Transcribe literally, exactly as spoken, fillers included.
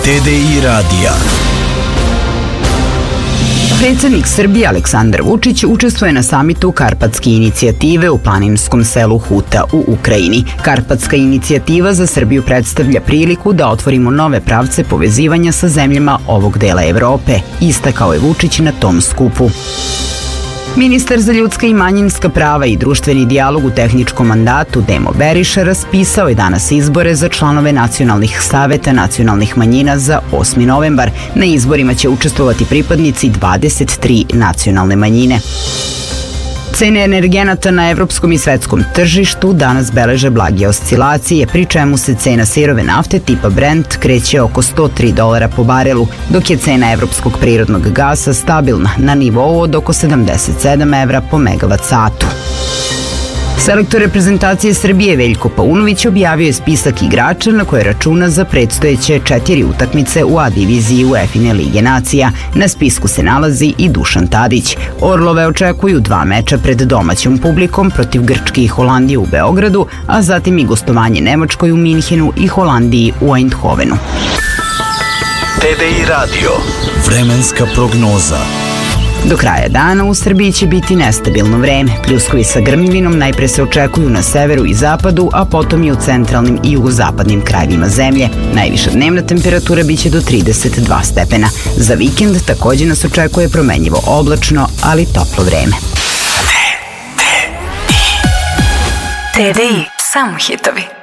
T D I radija. Predsjednik Srbije Aleksandar Vučić učestvuje na samitu Karpatske inicijative u planinskom selu Huta u Ukrajini. Karpatska inicijativa za Srbiju predstavlja priliku da otvorimo nove pravce povezivanja sa zemljama ovog dela Evrope, istakao je Vučić na tom skupu. Ministar za ljudska i manjinska prava i društveni dijalog u tehničkom mandatu Demo Beriša raspisao je danas izbore za članove nacionalnih saveta nacionalnih manjina za osmi novembar. Na izborima će učestvovati pripadnici dvadeset tri nacionalne manjine. Cene energenata na evropskom i svetskom tržištu danas beleže blage oscilacije, pri čemu se cena sirove nafte tipa Brent kreće oko sto tri dolara po barelu, dok je cena evropskog prirodnog gasa stabilna na nivou od oko sedamdeset sedam evra po megavat satu. Selektor reprezentacije Srbije Veljko Paunović objavio je spisak igrača na koje računa za predstojeće četiri utakmice u A diviziji UEFA Lige nacija. Na spisku se nalazi i Dušan Tadić. Orlove očekuju dva meča pred domaćom publikom protiv Grčke i Holandije u Beogradu, a zatim i gostovanje Nemačkoj u Minhenu i Holandiji u Eindhovenu. T D I radio. Vremenska prognoza. Do kraja dana u Srbiji će biti nestabilno vreme. Pljuskovi sa grmljivinom najpre se očekuju na severu i zapadu, a potom i u centralnim i jugozapadnim krajevima zemlje. Najviša dnevna temperatura biće do trideset dva stepena. Za vikend takođe nas očekuje promenljivo oblačno, ali toplo vreme. T D I. Samo hitovi.